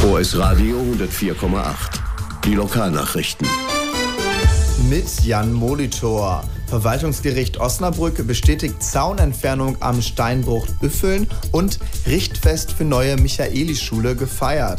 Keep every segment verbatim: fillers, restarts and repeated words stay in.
O S Radio hundertvier Komma acht. Die Lokalnachrichten. Mit Jan Molitor. Verwaltungsgericht Osnabrück bestätigt Zaunentfernung am Steinbruch Üffeln und Richtfest für neue Michaelisschule gefeiert.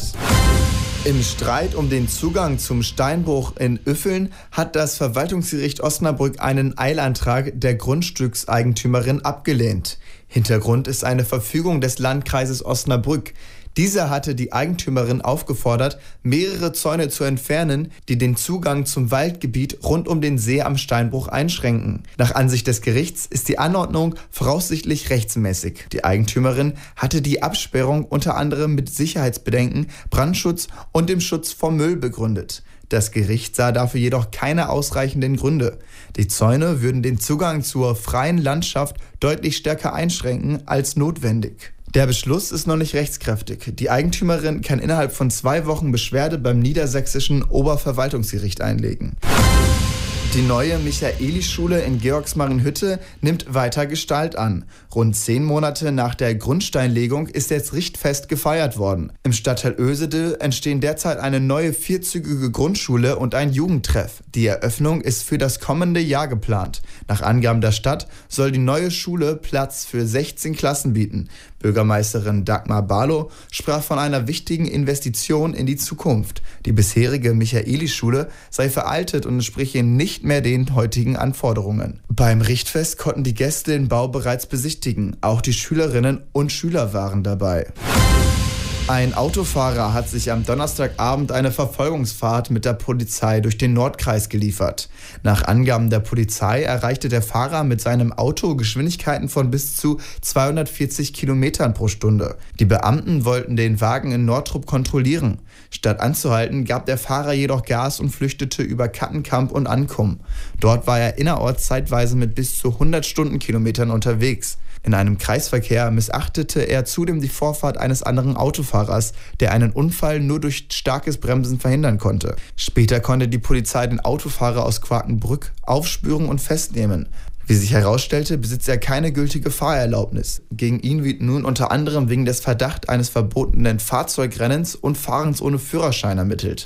Im Streit um den Zugang zum Steinbruch in Üffeln hat das Verwaltungsgericht Osnabrück einen Eilantrag der Grundstückseigentümerin abgelehnt. Hintergrund ist eine Verfügung des Landkreises Osnabrück. Dieser hatte die Eigentümerin aufgefordert, mehrere Zäune zu entfernen, die den Zugang zum Waldgebiet rund um den See am Steinbruch einschränken. Nach Ansicht des Gerichts ist die Anordnung voraussichtlich rechtsmäßig. Die Eigentümerin hatte die Absperrung unter anderem mit Sicherheitsbedenken, Brandschutz und dem Schutz vor Müll begründet. Das Gericht sah dafür jedoch keine ausreichenden Gründe. Die Zäune würden den Zugang zur freien Landschaft deutlich stärker einschränken als notwendig. Der Beschluss ist noch nicht rechtskräftig. Die Eigentümerin kann innerhalb von zwei Wochen Beschwerde beim niedersächsischen Oberverwaltungsgericht einlegen. Die neue Michaelisschule in Georgsmarienhütte nimmt weiter Gestalt an. Rund zehn Monate nach der Grundsteinlegung ist jetzt Richtfest gefeiert worden. Im Stadtteil Oesede entstehen derzeit eine neue vierzügige Grundschule und ein Jugendtreff. Die Eröffnung ist für das kommende Jahr geplant. Nach Angaben der Stadt soll die neue Schule Platz für sechzehn Klassen bieten. Bürgermeisterin Dagmar Barlow sprach von einer wichtigen Investition in die Zukunft. Die bisherige Michaelisschule sei veraltet und entspreche nicht mehr den heutigen Anforderungen. Beim Richtfest konnten die Gäste den Bau bereits besichtigen. Auch die Schülerinnen und Schüler waren dabei. Ein Autofahrer hat sich am Donnerstagabend eine Verfolgungsfahrt mit der Polizei durch den Nordkreis geliefert. Nach Angaben der Polizei erreichte der Fahrer mit seinem Auto Geschwindigkeiten von bis zu zweihundertvierzig Kilometern pro Stunde. Die Beamten wollten den Wagen in Nordtrup kontrollieren. Statt anzuhalten, gab der Fahrer jedoch Gas und flüchtete über Kattenkamp und Ankum. Dort war er innerorts zeitweise mit bis zu hundert Stundenkilometern unterwegs. In einem Kreisverkehr missachtete er zudem die Vorfahrt eines anderen Autofahrers, der einen Unfall nur durch starkes Bremsen verhindern konnte. Später konnte die Polizei den Autofahrer aus Quakenbrück aufspüren und festnehmen. Wie sich herausstellte, besitzt er keine gültige Fahrerlaubnis. Gegen ihn wird nun unter anderem wegen des Verdachts eines verbotenen Fahrzeugrennens und Fahrens ohne Führerschein ermittelt.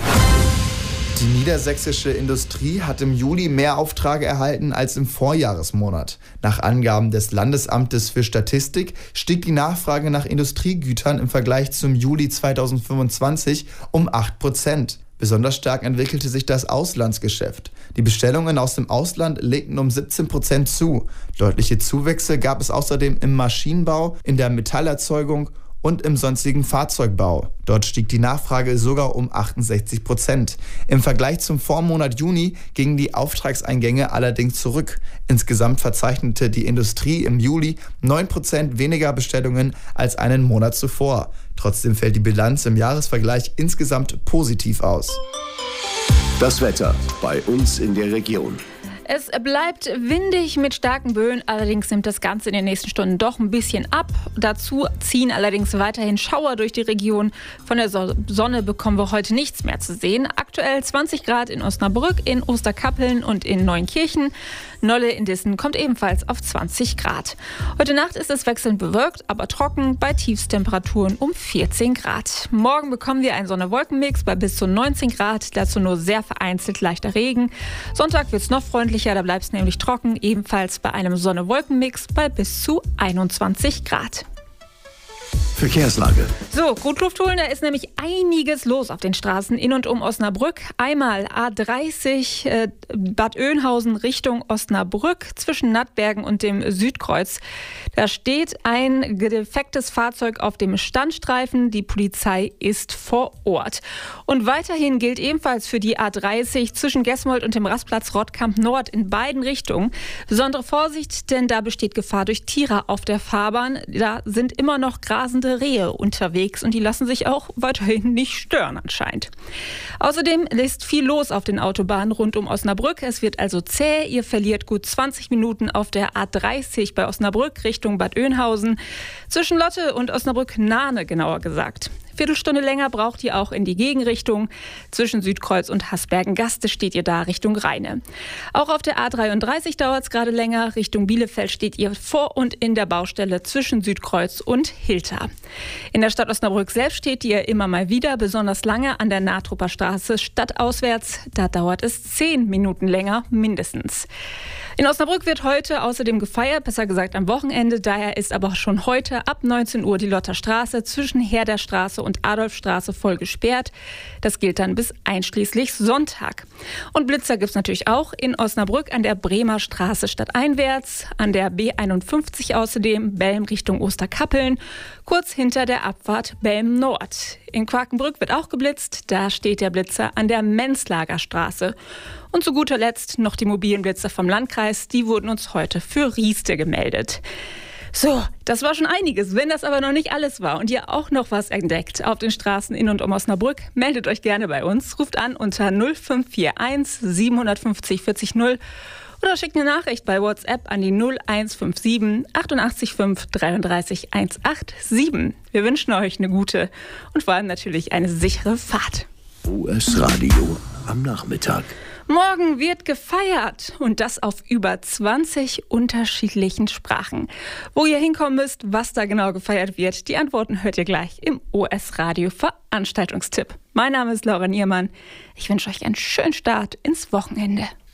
Die niedersächsische Industrie hat im Juli mehr Aufträge erhalten als im Vorjahresmonat. Nach Angaben des Landesamtes für Statistik stieg die Nachfrage nach Industriegütern im Vergleich zum Juli zweitausendfünfundzwanzig um acht Prozent. Besonders stark entwickelte sich das Auslandsgeschäft. Die Bestellungen aus dem Ausland legten um siebzehn Prozent zu. Deutliche Zuwächse gab es außerdem im Maschinenbau, in der Metallerzeugung und im sonstigen Fahrzeugbau. Dort stieg die Nachfrage sogar um achtundsechzig Prozent. Im Vergleich zum Vormonat Juni gingen die Auftragseingänge allerdings zurück. Insgesamt verzeichnete die Industrie im Juli neun Prozent weniger Bestellungen als einen Monat zuvor. Trotzdem fällt die Bilanz im Jahresvergleich insgesamt positiv aus. Das Wetter bei uns in der Region. Es bleibt windig mit starken Böen, allerdings nimmt das Ganze in den nächsten Stunden doch ein bisschen ab. Dazu ziehen allerdings weiterhin Schauer durch die Region. Von der Sonne bekommen wir heute nichts mehr zu sehen. Aktuell zwanzig Grad in Osnabrück, in Osterkappeln und in Neunkirchen. Nolle in Dissen kommt ebenfalls auf zwanzig Grad. Heute Nacht ist es wechselnd bewölkt, aber trocken bei Tiefstemperaturen um vierzehn Grad. Morgen bekommen wir einen Sonne-Wolken-Mix bei bis zu neunzehn Grad, dazu nur sehr vereinzelt leichter Regen. Sonntag wird es noch freundlicher, da bleibt es nämlich trocken, ebenfalls bei einem Sonne-Wolken-Mix bei bis zu einundzwanzig Grad. Verkehrslage. So, gut Luft holen, da ist nämlich einiges los auf den Straßen in und um Osnabrück. Einmal A dreißig äh, Bad Oeynhausen Richtung Osnabrück zwischen Nattbergen und dem Südkreuz. Da steht ein defektes Fahrzeug auf dem Standstreifen. Die Polizei ist vor Ort. Und weiterhin gilt ebenfalls für die A dreißig zwischen Gesmold und dem Rastplatz Rottkamp Nord in beiden Richtungen besondere Vorsicht, denn da besteht Gefahr durch Tiere auf der Fahrbahn. Da sind immer noch grasende Rehe unterwegs und die lassen sich auch weiterhin nicht stören anscheinend. Außerdem ist viel los auf den Autobahnen rund um Osnabrück. Es wird also zäh. Ihr verliert gut zwanzig Minuten auf der A dreißig bei Osnabrück Richtung Bad Oeynhausen. Zwischen Lotte und Osnabrück-Nahne genauer gesagt. Viertelstunde länger braucht ihr auch in die Gegenrichtung. Zwischen Südkreuz und Hasbergen-Gaste steht ihr da Richtung Rheine. Auch auf der A dreiunddreißig dauert es gerade länger. Richtung Bielefeld steht ihr vor und in der Baustelle zwischen Südkreuz und Hilter. In der Stadt Osnabrück selbst steht ihr immer mal wieder besonders lange an der Natrupper Straße stadtauswärts. Da dauert es zehn Minuten länger mindestens. In Osnabrück wird heute außerdem gefeiert, besser gesagt am Wochenende. Daher ist aber schon heute ab neunzehn Uhr die Lotter Straße zwischen Herderstraße und Adolfstraße voll gesperrt. Das gilt dann bis einschließlich Sonntag. Und Blitzer gibt es natürlich auch in Osnabrück an der Bremer Straße stadteinwärts, an der B einundfünfzig außerdem, Belm Richtung Osterkappeln, kurz hinter der Abfahrt Belm Nord. In Quakenbrück wird auch geblitzt, da steht der Blitzer an der Menzlager Straße. Und zu guter Letzt noch die mobilen Blitzer vom Landkreis, die wurden uns heute für Rieste gemeldet. So, das war schon einiges. Wenn das aber noch nicht alles war und ihr auch noch was entdeckt auf den Straßen in und um Osnabrück, meldet euch gerne bei uns. Ruft an unter null fünf vier eins sieben fünf null vier null oder schickt eine Nachricht bei WhatsApp an die null eins fünf sieben achtundachtzig fünf dreiunddreißig hundertsiebenundachtzig. Wir wünschen euch eine gute und vor allem natürlich eine sichere Fahrt. U S Radio am Nachmittag. Morgen wird gefeiert und das auf über zwanzig unterschiedlichen Sprachen. Wo ihr hinkommen müsst, was da genau gefeiert wird, die Antworten hört ihr gleich im O S Radio Veranstaltungstipp. Mein Name ist Laura Niermann. Ich wünsche euch einen schönen Start ins Wochenende.